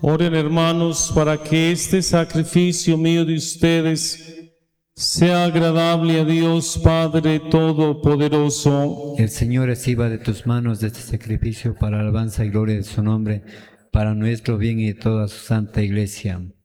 Oren, hermanos, para que este sacrificio mío de ustedes sea agradable a Dios Padre Todopoderoso. El Señor reciba de tus manos este sacrificio para alabanza y gloria de su nombre, para nuestro bien y de toda su santa Iglesia.